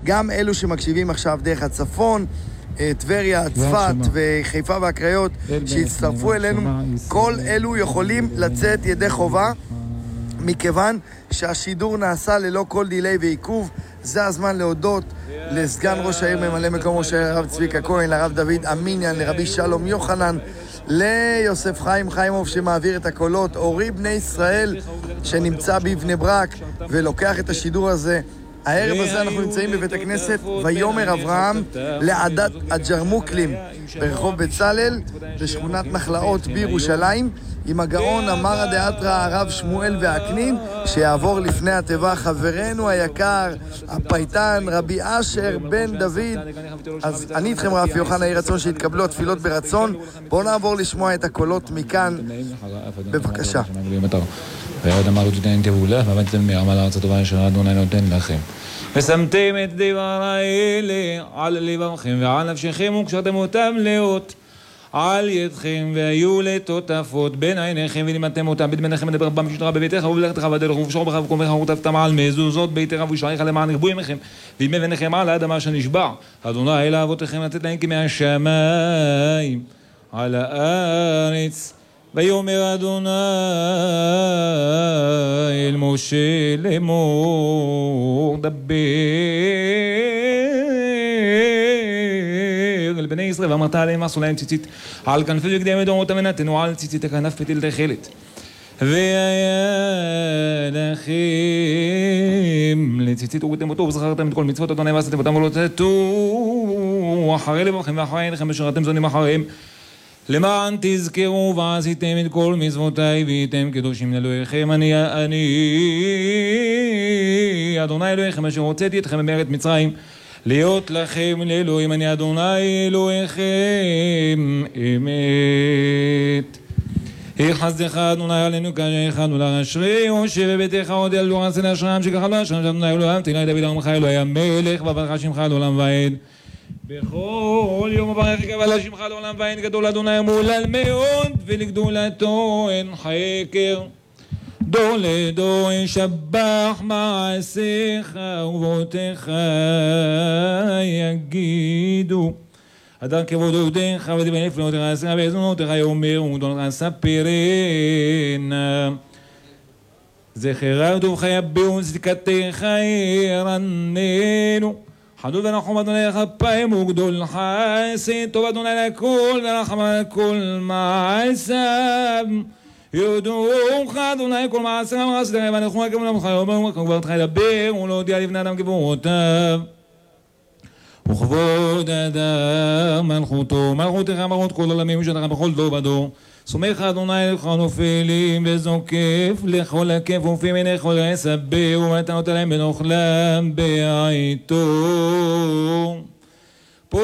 גם אלו שמקשיבים עכשיו דרך הצפון, טבריה, צפת וחיפה והקריות שהצטרפו אלינו, כל אלו יכולים לצאת ידי חובה, מכיוון שהשידור נעשה ללא כל דילי ועיכוב. זה הזמן להודות לסגן ראש העיר, ממלא מקום ראש העיר, הרב צביקה כהן, לרב דוד אמיניאן, לרבי שלום יוחנן, ליוסף חיים חיימוב שמעביר את הקולות, אורי בני ישראל שנמצא בבני ברק ולוקח את השידור הזה. הערב הזה אנחנו נמצאים בבית הכנסת ויומר אברהם לעדת הג'רמוקלים ברחוב בצלאל בשכונת נחלאות בירושלים, עם הגאון אמר דאתרא הרב שמואל והקנין שיעבור לפני התיבה חברנו היקר הפייטן רבי אשר בן דוד. אז אני איתכם רב יוחנן, יהי רצון שיתקבלו התפילות ברצון. בואו נעבור לשמוע את הקולות מכאן, בבקשה. וירד אמר תתן תבולה ועמדתם מעמל הארץ הטובה אשר אדוני נותן לכם, ושמתם את דבר האלה על לבבכם ועל נפשכם וקשרתם אותם לאות על ידכם והיו לטוטפות בין עיניכם ולימדתם אותם בית בניכם מדבר במשותרה בביתך ובלכתך ודרך ובשור בך וקומך ורטפתם על מזוזות ביתך וישעריך למען ירבו ימיכם וימי בניכם על האדמה שנשבע אדוני אל אבותיכם לתת להם כי מהשמיים על הארץ. ויאמר אדוני אל משה לאמור דבר אל בני ישראל ואמרת עליהם עשו להם ציצית על כנפי בגדיהם ודורותם ונתנו על ציצית הכנף פתיל תכלת והיה לכם לציצית וראיתם אותו וזכרתם את כל מצוות אדוני ועשיתם אותם ולא תטו אחרי לבבכם ואחרי עיניכם אשר אתם זונים אחריהם למען תזכרו ועשיתם את כל מצוותיי והייתם קדושים לאלוהיכם. אני אדוני אלוהיכם אשר הוצאתי אתכם מארץ מצרים להיות לכם לאלוהים. אני אדוני אלוהיכם אמת. חסדך אדוני עלינו כאשר יכלנו לאשרי יושב בביתך עוד ילדו עשה לאשרם שככה לא אשרם שאדוני אלוהים תהילה דוד עמך אלוהי המלך וברך שמך לעולם ועד. בכל יום הברך קבל שמך לעולם ועד. גדול אדוני מולל מאוד ולגדולתו אין חקר. דור לדור ישבח מעשיך ובעותיך יגידו אדר כבוד עובדיך ודברי נפלאותיך עשה ועזונותיך יאמר ומדונך ספרנה זכרה וטובך יביעו צדקתך ירננו חדול ונחום אדוני כפיים וגדול חסד טוב אדוני לכל ורחם על כל מעשיו יודוך אדוני כל מעשיו וחסדיך ונחום כמול עמך יאמר וכברתך ידבר ולהודיע לבני אדם גבורותיו וכבוד אדם מלכותו מלכותך מלכות כל עולמים ושתך בכל דור ודור סומך אדוני לך נופלים וזוקף לכל הכיף ופי מני כל יסבר ומתנות עליהם בנוכלם בעיתו.